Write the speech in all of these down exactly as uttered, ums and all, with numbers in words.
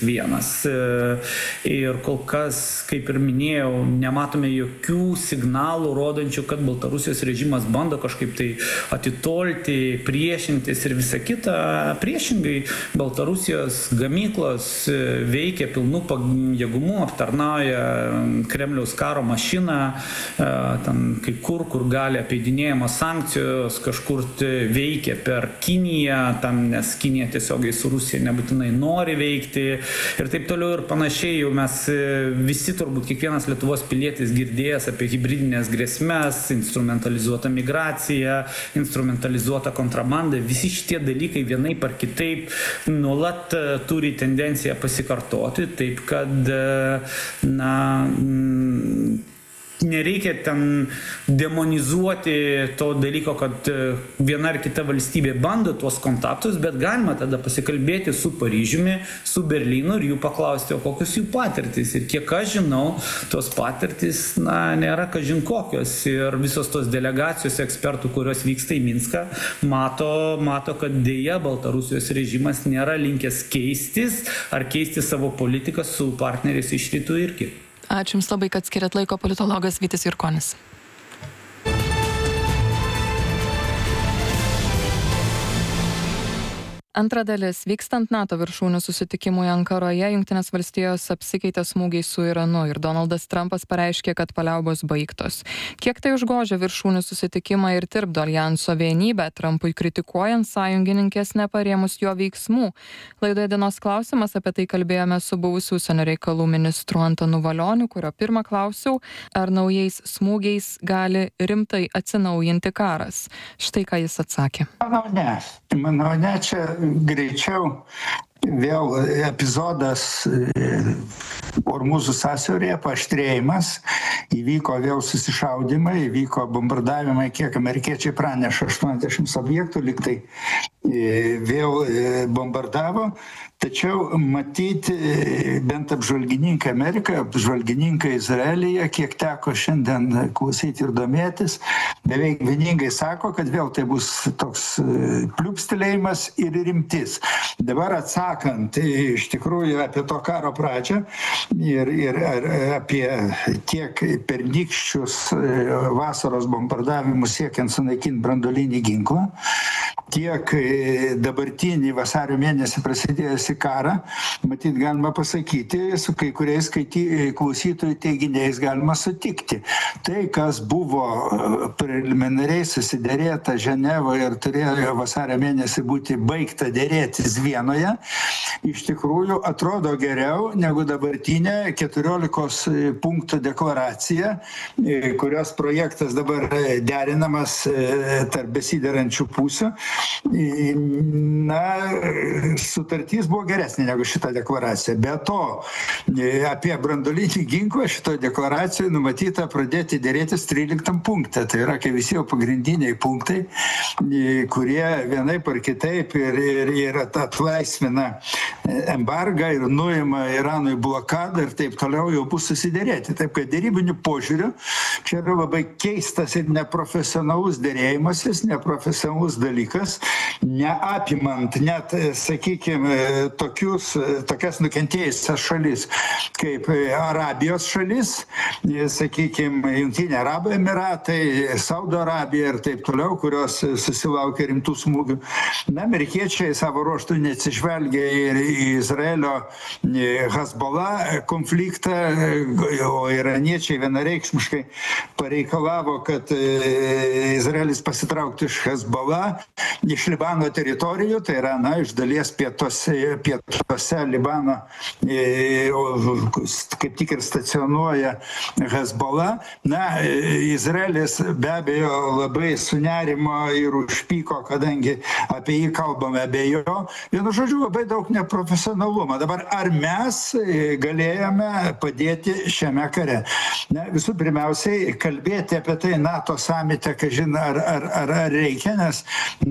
vienas. Ir kol kas, kaip ir minėjau, nematome jokių signalų rodančių, kad Baltarusijos režimas bando kažkaip tai atitolti, priešintis ir visa kita. Priešingai, Baltarusijos gamyklos veikia pilnu pajėgumu, aptarnauja Kremliaus karo mašiną, ten kai kur, kur gali apeidinėjamos sankcijos, kažkur veikia per Kiniją, tam, nes Kinija tiesiogiai su Rusija nebūtinai nori veikti. Ir taip toliau ir panašiai, jau mes visi turbūt kiekvienas Lietuvos pilietis girdėjęs apie hibridinės grėsmes, instrumentalizuotą migraciją, instrumentalizuotą kontrabandą, visi šitie dalykai vienaip ar kitaip nuolat turi tendenciją pasikartoti, taip kad, na, nereikia ten demonizuoti to dalyko, kad viena ar kita valstybė bando tuos kontaktus, bet galima tada pasikalbėti su Paryžiumi, su Berlynu ir jų paklausti, o kokios jų patirtys. Ir kiek aš žinau, tos patirtys, na, nėra kažin kokios. Ir visos tos delegacijos ekspertų, kurios vyksta į Minską, mato, mato, kad dėja Baltarusijos režimas nėra linkęs keistis ar keisti savo politiką su partneriais iš rytų irgi. Ačiū Jums labai, kad skiriat laiko, politologas Vytis Jurkonis. Antra dalis. Vykstant NATO viršūnių susitikimui Ankaroje, Jungtinės valstijos apsikeitė smūgiais su Iranu ir Donaldas Trumpas pareiškė, kad paliaubos baigtos. Kiek tai užgožia viršūnių susitikimą ir tirpdo aljanso vienybę, Trumpui kritikuojant sąjungininkės neparėmus jo veiksmų? Laidoje dienos klausimas, apie tai kalbėjome su buvusiu užsienio reikalų ministru Antanu Valioniu, kurio pirmą klausiau, ar naujais smūgiais gali rimtai atsinaujinti karas. Štai ką jis atsakė. Manau, ne. Manau, ne, čia greičiau vėl epizodas Ormuzų sąsiauryje, paaštrėjimas, įvyko vėl susišaudimai, įvyko bombardavimai, kiek amerikiečiai praneša, aštuoniasdešimt objektų, lyg tai vėl bombardavo. Tačiau matyti bent apžvalgininkai Amerikai, apžvalgininkai Izraelyje, kiek teko šiandien klausyti ir domėtis, beveik vieningai sako, kad vėl tai bus toks pliūpstelėjimas ir rimtis. Dabar atsakant iš tikrųjų apie to karo pradžią ir, ir apie tiek pernykščius vasaros bombardavimus siekiant sunaikinti branduolinį ginklą, tiek dabartinį vasario mėnesį prasidėjusi karą, matyt, galima pasakyti, su kai kuriais klausytojų teiginiais galima sutikti. Tai, kas buvo preliminariai susiderėta Ženevoje ir turėjo vasario mėnesį būti baigta dėrėtis Vienoje, iš tikrųjų atrodo geriau negu dabartinė keturiolikos punktų deklaracija, kurios projektas dabar derinamas tarp besiderančių pusių. Na, sutartis buvo geresnė negu šita deklaracija. Be to, apie branduolinį ginklą šitoje deklaracijoje numatyta pradėti dėrėtis tryliktam punkte. Tai yra, kai visi jau pagrindiniai punktai, kurie vienaip ar kitaip ir, ir, ir atlaisvina embargą ir nuima Iranui blokadą ir taip toliau jau bus susidėrėti. Taip, kad dėrybinių požiūrių čia yra labai keistas ir neprofesionalus dėrėjimasis, neprofesionalus dalykas, neapimant net, sakykime, tokius, tokias nukentėjusias šalis, kaip Arabijos šalis, sakykime, Jungtiniai Arabų Emiratai, Saudo Arabija ir taip toliau, kurios susilaukia rimtų smūgių. Na, amerikiečiai savo ruožtų neatsižvelgia ir į Izraelio Hezbollah konfliktą, o iraniečiai vienareikšmiškai pareikalavo, kad Izraelis pasitrauktų iš Hezbollah, iš Libano teritorijų, tai yra, na, iš dalies pietuose, pietuose Libano, kaip tik ir stacionuoja Hezbollah. Na, Izraelis be abejo labai sunerimo ir užpyko, kadangi apie jį kalbame be jo. Vienu žodžiu, labai daug neprofesionalumo. Dabar ar mes galėjome padėti šiame kare? Na, visų pirmiausiai, kalbėti apie tai NATO samite, kažin ar, ar, ar, ar reikia, nes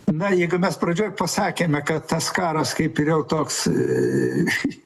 Na, jeigu mes pradžioj pasakėme, kad tas karas kaip ir jau toks e,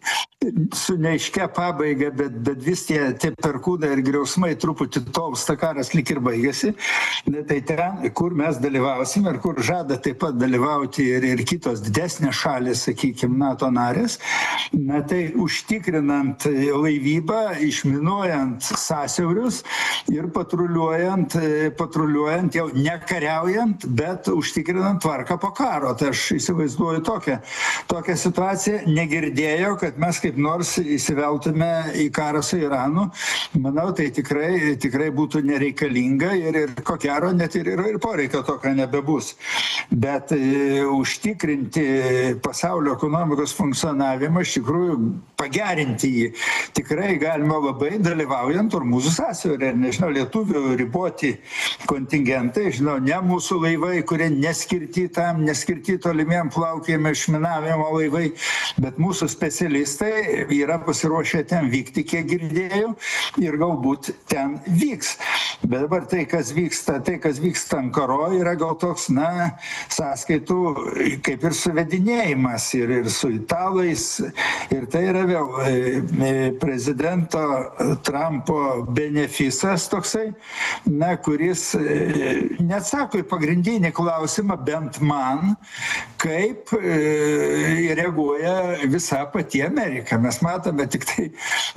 su neiškia pabaiga, bet, bet vis tie, tie perkūnai ir griausmai truputį tolsta, karas lik ir baigėsi, na, tai ten, kur mes dalyvausim ir kur žada taip pat dalyvauti ir, ir kitos didesnės šalis, sakykime, NATO narės, na, tai užtikrinant laivybą, išminuojant sąsiaurius ir patruliuojant, patruliuojant jau nekariaujant, bet užtikrinant tvarką po karo. Tai aš įsivaizduoju tokią, tokią situaciją. Negirdėjau, kad mes kaip nors įsiveltume į karą su Iranu. Manau, tai tikrai, tikrai būtų nereikalinga ir, ir ko gero net ir, ir, ir poreikio tokio nebebus. Bet e, užtikrinti pasaulio ekonomikos funkcionavimą, iš tikrųjų pagerinti jį, tikrai galima labai dalyvaujant Ormuzų sąsiauryje. Nežinau, lietuvių riboti kontingentai, žinau, ne mūsų laivai, kurie neskirti tam, neskirti tolimiem plaukėjimo išminavimo laivai, bet mūsų specialistai yra pasiruošę ten vykti, kiek girdėjau, ir galbūt ten vyks. Bet dabar tai, kas vyksta, tai, kas vyksta Ankaroje, yra gal toks, na, sąskaitų kaip ir suvedinėjimas ir, ir su italais. Ir tai yra vėl e, prezidento Trumpo benefisas toksai, na, kuris e, neatsako į pagrindinį klausimą, bent man, kaip e, reaguoja visa pati Amerika. Mes matome tik tai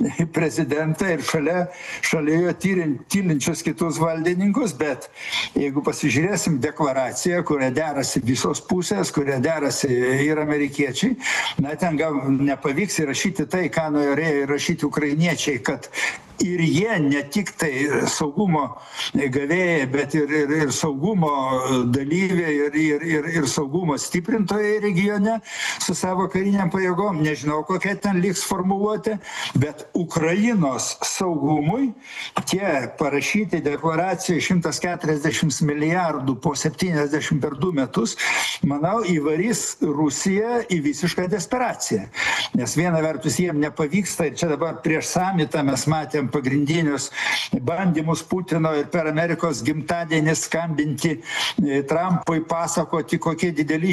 prezidentą ir šalia, šalia jo tylinčius kitus valdininkus, bet jeigu pasižiūrėsim deklaraciją, kurią derasi visos pusės, kurią derasi ir amerikiečiai, na, ten gal nepavyks įrašyti tai, ką norėjo įrašyti ukrainiečiai, kad ir jie ne tik tai saugumo gavėjai, bet ir, ir, ir saugumo dalyviai ir, ir, ir, ir saugumo stiprintojai regione su savo kariniam pajėgom. Nežinau, kokia ten liks formuluoti, bet Ukrainos saugumui tie parašyti deklaracijai šimtas keturiasdešimt milijardų po septyniasdešimt per du metus, manau, įvarys Rusiją į visišką desperaciją. Nes viena vertus jiem nepavyksta, ir čia dabar prieš samitą mes matėm pagrindinius bandymus Putino ir per Amerikos gimtadienį skambinti Trumpui, pasakoti, kokie dideli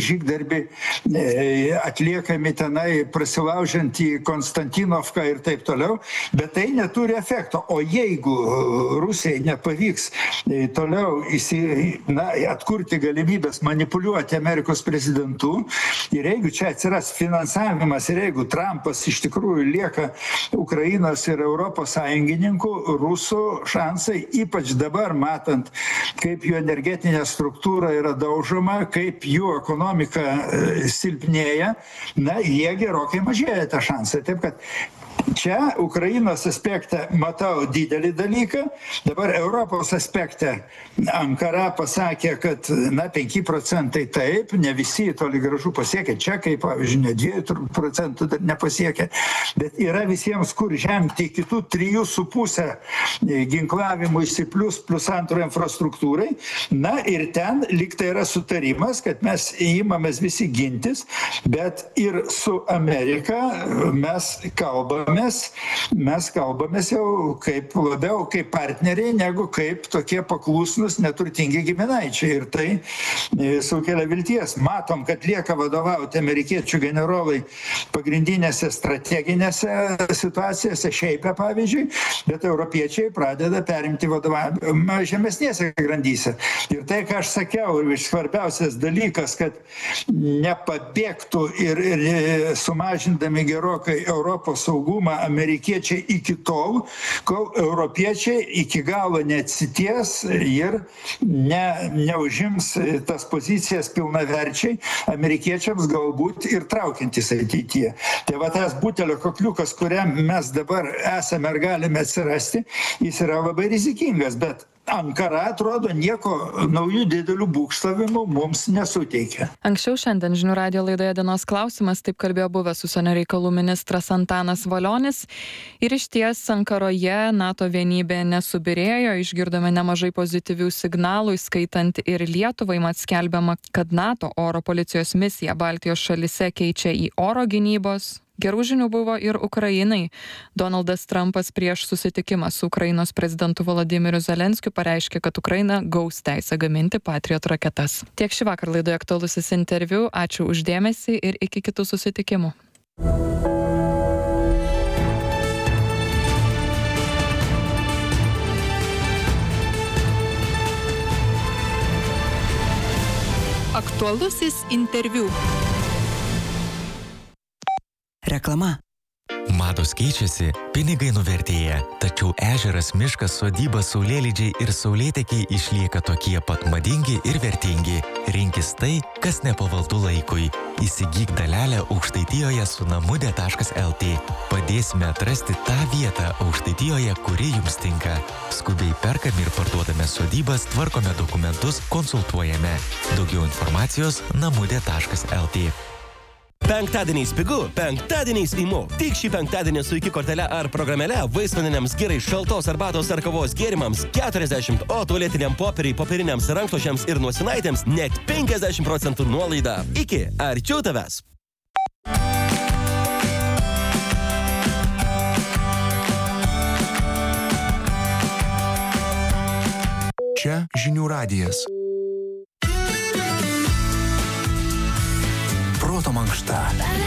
žygdarbiai atliekami tenai, prasilaužiant į Konstantinovką ir taip toliau, bet tai neturi efekto. O jeigu Rusijai nepavyks toliau įsi, na, atkurti galimybės manipuliuoti Amerikos prezidentu, ir jeigu čia atsiras finansavimas, ir jeigu Trumpas iš tikrųjų lieka Ukrainos ir Europos sąjungininkų, rusų šansai, ypač dabar matant, kaip jų energetinė struktūra yra daužoma, kaip jų ekonomika silpnėja, na, jie gerokai mažėja tą šansą. Taip kad čia Ukrainos aspekte matau didelį dalyką. Dabar Europos aspekte Ankara pasakė, kad, na, penki procentai taip, ne visi toli gražu pasiekė. Čia, kaip pavyzdžiui, ne dviejų procentų dar nepasiekė. Bet yra visiems, kur žemti kitų trijų su pusę ginklavimuisi plus, plus antro infrastruktūrai. Na, ir ten lyg tai yra sutarimas, kad mes įimamės visi gintis, bet ir su Amerika mes kalbame. Mes, mes kalbamės jau kaip labiau kaip partneriai, negu kaip tokie paklusnus neturtingi giminaičiai. Ir tai e, sukelia vilties. Matom, kad lieka vadovauti amerikiečių generolai pagrindinėse strateginėse situacijose, šeipė pavyzdžiui, bet europiečiai pradeda perimti vadovavimą žemesnėse grandyse. Ir tai, ką aš sakiau, ir svarbiausias dalykas, kad nepabėgtų ir, ir sumažindami gerokai Europos saugumą amerikiečiai iki tol, kol europiečiai iki galo neatsities ir ne, neužims tas pozicijas pilnaverčiai, amerikiečiams galbūt ir traukiantis ateityje. Tai va tas butelio kakliukas, kuriam mes dabar esame ir galime atsirasti, jis yra labai rizikingas, bet Ankara, atrodo, nieko naujų didelių būgštavimų mums nesuteikia. Anksčiau šiandien Žinių radijo laidoje Dienos klausimas taip kalbėjo buvęs užsienio reikalų ministras Antanas Valionis. Ir išties Ankaroje NATO vienybė nesubyrėjo, išgirdome nemažai pozityvių signalų, įskaitant ir Lietuvai, mat skelbiama, kad NATO oro policijos misiją Baltijos šalyse keičia į oro gynybos. Gerų žinių buvo ir Ukrainai. Donaldas Trumpas prieš susitikimą su Ukrainos prezidentu Volodymyru Zelenskiu pareiškė, kad Ukraina gaus teisę gaminti Patriot raketas. Tiek šį vakar laidoje aktualusis interviu. Ačiū už dėmesį ir iki kitų susitikimų. Aktualusis interviu. Reklama. Mados keičiasi, pinigai nuvertėja, tačiau ežeras, miškas, sodyba, saulėlydžiai ir saulėtekiai išlieka tokie pat madingi ir vertingi. Rinkis tai, kas nepavaldu laikui. Įsigyk dalelę Aukštaitijoje su namude taškas lt. Padėsime atrasti tą vietą Aukštaitijoje, kuri jums tinka. Skubiai perkame ir parduodame sodybas, tvarkome dokumentus, konsultuojame. Daugiau informacijos namude taškas lt. Penktadieniais pigu, penktadieniais imu. Tik šį penktadienį su iki kortele ar programėle vaisvandeniams gerai šaltos arbatos ar kavos gėrimams keturiasdešimt, o tualetiniam popieriai, popieriniams rankšluosčiams ir nosinaitėms net penkiasdešimt procentų nuolaida. Iki, arčiau tavęs. Čia Žinių radijas. Proto mankšta.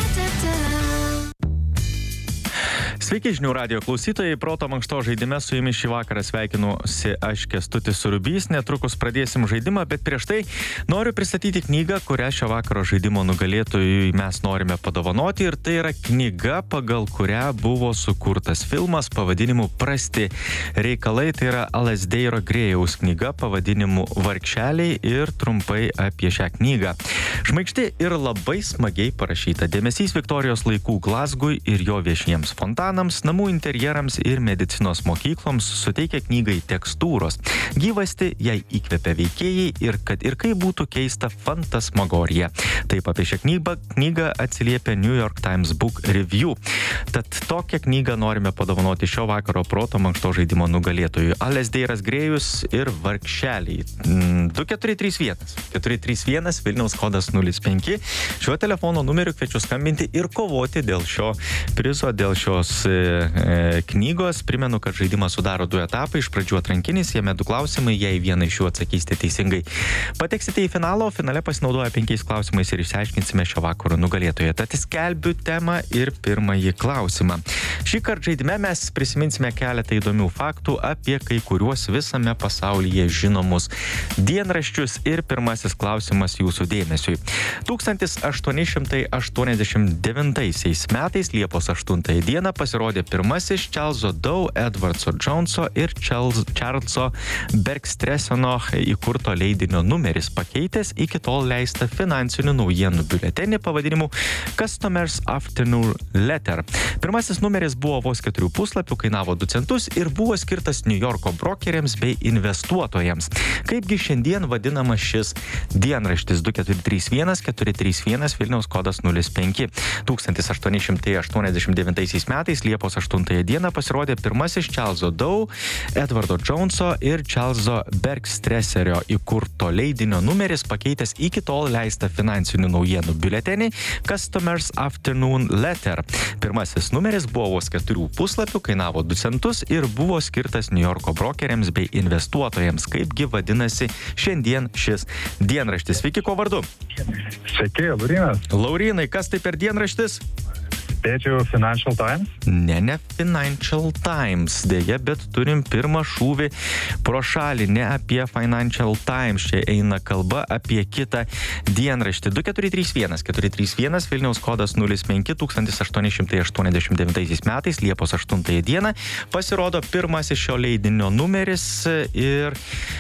Sveiki žinių radijo klausytojai, Proto mankšto žaidime su jumis šį vakarą sveikinuosi aš Kęstutis Surubys, netrukus pradėsim žaidimą, bet prieš tai noriu pristatyti knygą, kurią šio vakaro žaidimo nugalėtojui mes norime padovanoti, ir tai yra knyga, pagal kurią buvo sukurtas filmas pavadinimu Prasti reikalai, tai yra Alasdairo Grėjaus knyga pavadinimu Vargšeliai, ir trumpai apie šią knygą. Šmaikšti ir labai smagiai parašyta. Dėmesys Viktorijos laikų Glazgui ir jo viešiems fontanams, namų interjerams ir medicinos mokykloms suteikia knygai tekstūros. Gyvasti jai įkvepia veikėjai ir kad ir kaip būtų keista fantasmagorija. Taip apie šią knygą, knygą atsiliepia New York Times Book Review. Tad tokią knygą norime padovanoti šio vakaro Proto mankšto žaidimo nugalėtojui. Alasdairas Grėjus ir Vargšeliai. du keturi trys vienas keturi trys vienas Vilniaus kodas nulis penki. Šiuo telefono numeriu kviečiu skambinti ir kovoti dėl šio prizo, dėl šios e, e, knygos. Primenu, kad žaidimą sudaro du etapai. Iš pradžių atrankinis, jame du klausimai. Jei vieną iš jų atsakysite teisingai, pateksite į finalą, o finale pasinaudoja penkiais klausimais ir išsiaiškinsime šio vakaro nugalėtoją. Tad skelbiu temą ir pirmąjį klausimą. Šį kartą žaidime mes prisiminsime keletą įdomių faktų apie kai kuriuos visame pasaulyje žinomus dienraščius, ir pirmasis klausimas jūsų dėmesiui. tūkstantis aštuoni šimtai aštuoniasdešimt devintaisiais metais Liepos aštuntąją dieną pasirodė pirmasis Čarlzo Dow, Edwardso Joneso ir Čarlzo Bergstreseno įkurto leidinio numeris, pakeitęs iki tol leistą finansinių naujienų biuletenį pavadinimu Customers Afternoon Letter. Pirmasis numeris buvo vos keturių puslapių, kainavo du centus ir buvo skirtas New Yorko brokeriams bei investuotojams. Kaipgi šiandien vadinamas šis dienraštis? Du keturi trys vienas keturi trys vienas Vilniaus kodas nulis penki. tūkstantis aštuoni šimtai aštuoniasdešimt devintaisiais metais Liepos aštuntąją dieną pasirodė pirmasis Čarlzo Dow, Edwardo Joneso ir Čarlzo Bergstreserio įkurto leidinio numeris, pakeitęs iki tol leistą finansinių naujienų biuletenį Customers Afternoon Letter. Pirmasis numeris buvo vos keturių puslapių, kainavo du centus ir buvo skirtas New Yorko brokeriams bei investuotojams. Kaipgi vadinasi šiandien šis dienraštis? Sveiki, ko vardu? Sveiki, Laurinas. Laurinai, kas tai per dienraštis? Spėčiau Financial Times? Ne, ne Financial Times, dėja, bet turim pirmą šūvį pro šalį, ne apie Financial Times, čia eina kalba apie kitą dienraštį. Du keturi trys vienas keturi trys vienas Vilniaus kodas nulis penki. Tūkstantis aštuoni šimtai aštuoniasdešimt devintaisiais metais Liepos aštuntąją dieną pasirodo pirmasis šio leidinio numeris, ir,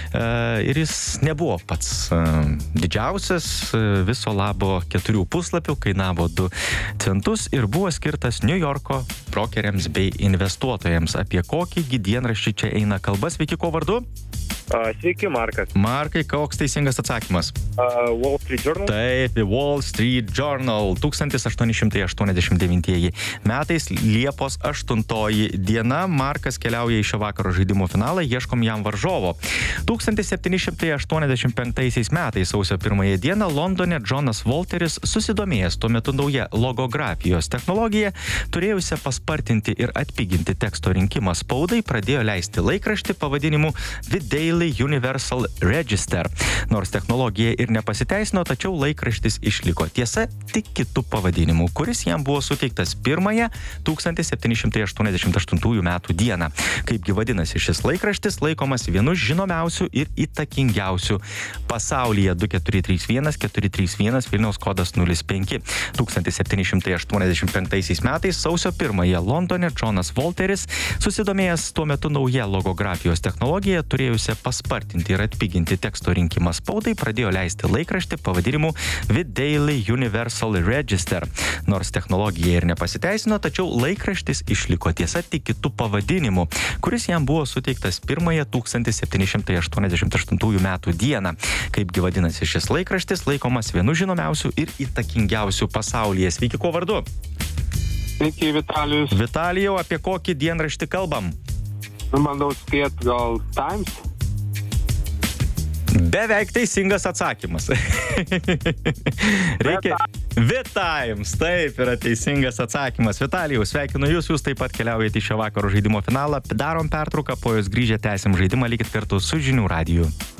ir jis nebuvo pats didžiausias, viso labo keturių puslapių, kainavo du centus ir buvo skirtas New Yorko brokeriams bei investuotojams. Apie kokį dienraštį čia eina kalba? Sveiki, ko vardu? Uh, sveiki, Markas. Markai, koks teisingas atsakymas? Uh, Wall Street Journal. Taip, The Wall Street Journal. tūkstantis aštuoni šimtai aštuoniasdešimt devintieji metais Liepos aštuntoji diena. Markas keliauja į šio vakaro žaidimo finalą, ieškom jam varžovo. tūkstantis septyni šimtai aštuoniasdešimt penktaisiais metais sausio pirmąją dieną Londone Jonas Walteris, susidomėjęs tuo metu nauja logografijos technologija, turėjusią paspartinti ir atpiginti teksto rinkimą spaudai, pradėjo leisti laikraštį pavadinimu The Daily Universal Register. Nors technologija ir nepasiteisino, tačiau laikraštis išliko. Tiesa, tik kitų pavadinimų, kuris jam buvo suteiktas pirmąją tūkstantis septyni šimtai aštuoniasdešimt aštuntųjų metų dieną. Kaipgi vadinasi šis laikraštis, laikomas vienu žinomiausių ir įtakingiausių pasaulyje. Du keturi trys vienas keturi trys vienas Vilniaus kodas nulis penki. tūkstantis septyni šimtai aštuoniasdešimt penktaisiais metais sausio pirmąją Londone Jonas Walteris, susidomėjęs tuo metu nauja logografijos technologija, turėjusią paspartinti ir atpiginti teksto rinkimą spaudai, pradėjo leisti laikraštį pavadinimu The Daily Universal Register. Nors technologija ir nepasiteisino, tačiau laikraštis išliko, tiesa, tik kitų pavadinimų, kuris jam buvo suteiktas pirmąją tūkstantis septyni šimtai aštuoniasdešimt aštuntųjų metų dieną. Kaipgi vadinasi šis laikraštis, laikomas vienu žinomiausių ir įtakingiausių pasaulyje. Sveiki, kuo vardu? Sveiki, Vitalijus. Vitalijau, apie kokį dienraštį kalbam? Bandau spėt gal Times. Beveik teisingas atsakymas. Reikia... The Times, taip yra teisingas atsakymas. Vitalijau, sveikinu jūs, jūs taip pat keliaujate į šio vakaro žaidimo finalą. Darom pertrauką, po jos grįžę tęsim žaidimą, likit kartu su Žinių radiju.